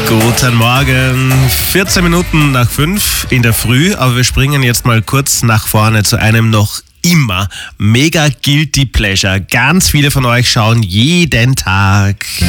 Guten Morgen, 14 Minuten nach 5 in der Früh, aber wir springen jetzt mal kurz nach vorne zu einem noch immer mega guilty pleasure. Ganz viele von euch schauen jeden Tag